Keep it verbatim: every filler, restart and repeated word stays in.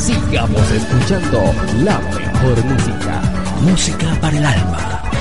Sigamos escuchando la mejor música. Música para el alma.